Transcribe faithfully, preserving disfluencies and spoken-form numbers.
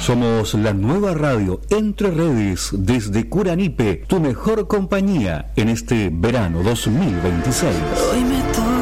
Somos la nueva radio Entre Redes desde Curanipe, tu mejor compañía en este verano dos mil veintiséis. Hoy me toca